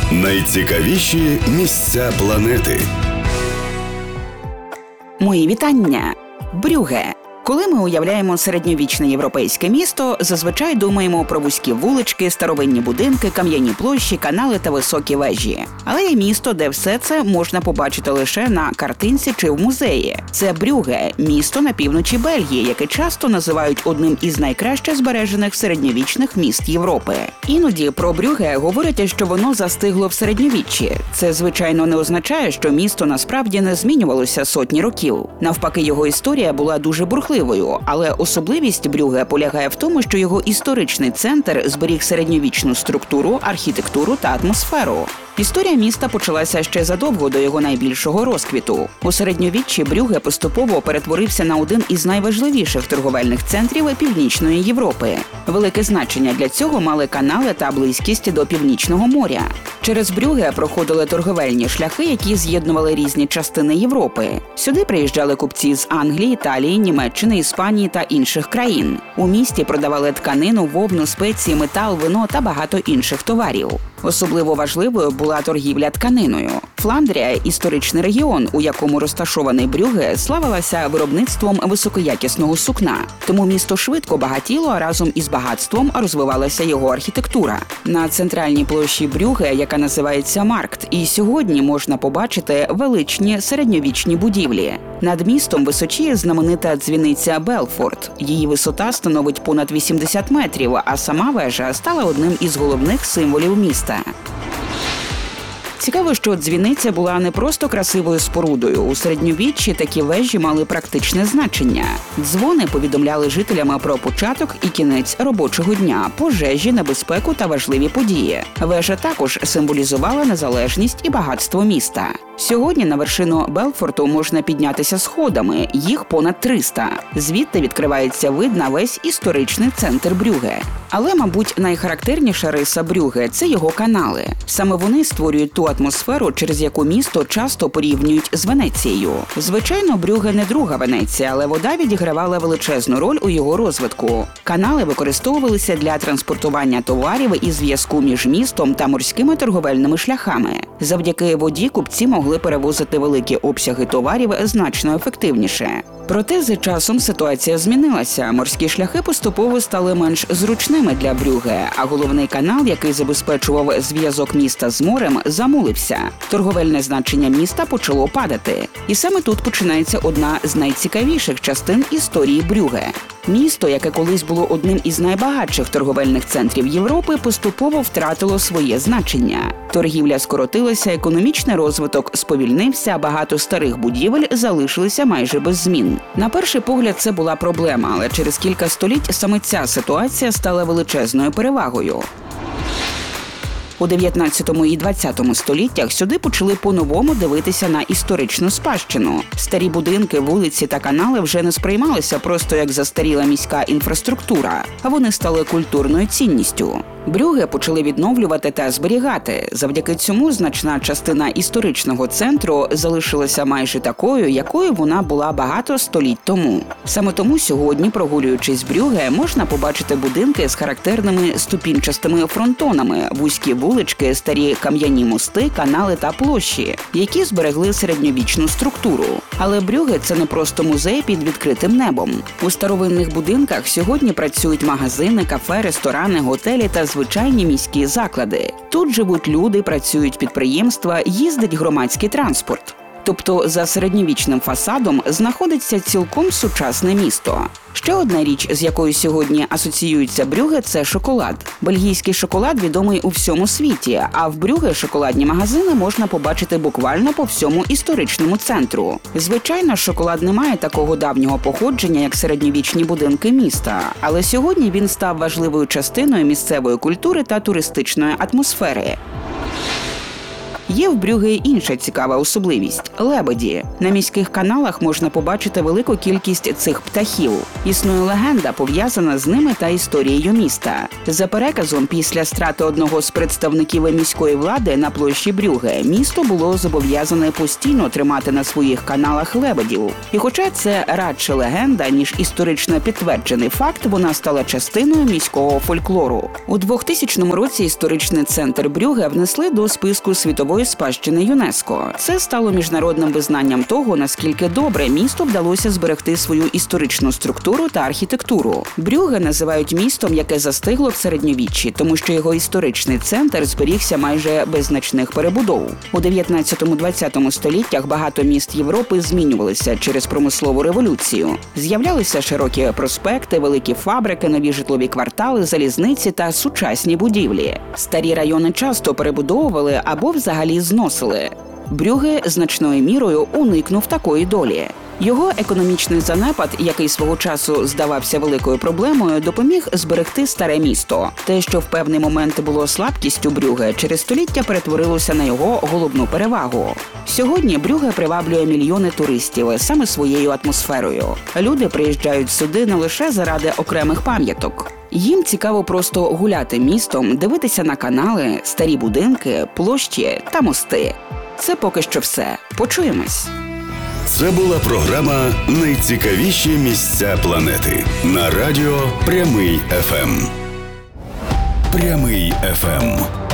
Найцікавіші місця планети. Мої вітання! Брюгге. Коли ми уявляємо середньовічне європейське місто, зазвичай думаємо про вузькі вулички, старовинні будинки, кам'яні площі, канали та високі вежі. Але є місто, де все це можна побачити лише на картинці чи в музеї. Це Брюгге – місто на півночі Бельгії, яке часто називають одним із найкраще збережених середньовічних міст Європи. Іноді про Брюгге говорять, що воно застигло в середньовіччі. Це, звичайно, не означає, що місто насправді не змінювалося сотні років. Навпаки, його історія була дуже бурхливою. Але особливість Брюгге полягає в тому, що його історичний центр зберіг середньовічну структуру, архітектуру та атмосферу. Історія міста почалася ще задовго до його найбільшого розквіту. У середньовіччі Брюгге поступово перетворився на один із найважливіших торговельних центрів Північної Європи. Велике значення для цього мали канали та близькість до Північного моря. Через Брюгге проходили торговельні шляхи, які з'єднували різні частини Європи. Сюди приїжджали купці з Англії, Італії, Німеччини, Іспанії та інших країн. У місті продавали тканину, вовну, спеції, метал, вино та багато інших товарів. Особливо важливою була торгівля тканиною. Фландрія – історичний регіон, у якому розташований Брюгге, славилася виробництвом високоякісного сукна. Тому місто швидко багатіло, а разом із багатством розвивалася його архітектура. На центральній площі Брюгге, яка називається Маркт, і сьогодні можна побачити величні середньовічні будівлі. Над містом височіє знаменита дзвіниця Белфорд. Її висота становить понад 80 метрів, а сама вежа стала одним із головних символів міста. Цікаво, що дзвіниця була не просто красивою спорудою. У середньовіччі такі вежі мали практичне значення. Дзвони повідомляли жителям про початок і кінець робочого дня, пожежі, небезпеку та важливі події. Вежа також символізувала незалежність і багатство міста. Сьогодні на вершину Белфорту можна піднятися сходами, їх понад 300. Звідти відкривається вид на весь історичний центр Брюгге. Але, мабуть, найхарактерніша риса Брюгге – це його канали. Саме вони створюють ту атмосферу, через яку місто часто порівнюють з Венецією. Звичайно, Брюгге не друга Венеція, але вода відігравала величезну роль у його розвитку. Канали використовувалися для транспортування товарів і зв'язку між містом та морськими торговельними шляхами. Завдяки воді купці могли перевозити великі обсяги товарів значно ефективніше. Проте з часом ситуація змінилася. Морські шляхи поступово стали менш зручними для Брюгге, а головний канал, який забезпечував зв'язок міста з морем, замулився. Торговельне значення міста почало падати. І саме тут починається одна з найцікавіших частин історії Брюгге. Місто, яке колись було одним із найбагатших торговельних центрів Європи, поступово втратило своє значення. Торгівля скоротилася, економічний розвиток сповільнився, а багато старих будівель залишилися майже без змін. На перший погляд це була проблема, але через кілька століть саме ця ситуація стала величезною перевагою. У 19 і 20 століттях сюди почали по-новому дивитися на історичну спадщину. Старі будинки, вулиці та канали вже не сприймалися просто як застаріла міська інфраструктура, а вони стали культурною цінністю. Брюгге почали відновлювати та зберігати. Завдяки цьому значна частина історичного центру залишилася майже такою, якою вона була багато століть тому. Саме тому сьогодні, прогулюючись Брюгге, можна побачити будинки з характерними ступінчастими фронтонами, вузькі вулички, старі кам'яні мости, канали та площі, які зберегли середньовічну структуру. Але Брюгге – це не просто музей під відкритим небом. У старовинних будинках сьогодні працюють магазини, кафе, ресторани, готелі та звичайні міські заклади. Тут живуть люди, працюють підприємства, їздить громадський транспорт. Тобто за середньовічним фасадом знаходиться цілком сучасне місто. Ще одна річ, з якою сьогодні асоціюється Брюгге – це шоколад. Бельгійський шоколад відомий у всьому світі, а в Брюгге шоколадні магазини можна побачити буквально по всьому історичному центру. Звичайно, шоколад не має такого давнього походження, як середньовічні будинки міста, але сьогодні він став важливою частиною місцевої культури та туристичної атмосфери. Є в Брюгге й інша цікава особливість – лебеді. На міських каналах можна побачити велику кількість цих птахів. Існує легенда, пов'язана з ними та історією міста. За переказом, після страти одного з представників міської влади на площі Брюгге, місто було зобов'язане постійно тримати на своїх каналах лебедів. І хоча це радше легенда, ніж історично підтверджений факт, вона стала частиною міського фольклору. У 2000 році історичний центр Брюгге внесли до списку світової спадщини ЮНЕСКО. Це стало міжнародним визнанням того, наскільки добре місту вдалося зберегти свою історичну структуру та архітектуру. Брюгге називають містом, яке застигло в середньовіччі, тому що його історичний центр зберігся майже без значних перебудов. У 19-20 століттях багато міст Європи змінювалися через промислову революцію. З'являлися широкі проспекти, великі фабрики, нові житлові квартали, залізниці та сучасні будівлі. Старі райони часто перебудовували або взагалі зносили. Брюгге значною мірою уникнув такої долі. Його економічний занепад, який свого часу здавався великою проблемою, допоміг зберегти старе місто. Те, що в певний момент було слабкістю Брюгге, через століття перетворилося на його головну перевагу. Сьогодні Брюгге приваблює мільйони туристів саме своєю атмосферою. Люди приїжджають сюди не лише заради окремих пам'яток. Їм цікаво просто гуляти містом, дивитися на канали, старі будинки, площі та мости. Це поки що все. Почуємось. Це була програма «Найцікавіші місця планети» на радіо Прямий ФМ. Прямий ФМ.